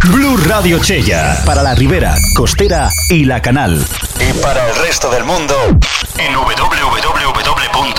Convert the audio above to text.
Blu Radio Chella, para la Ribera, Costera y La Canal. Y para el resto del mundo, en www.blueradio.es.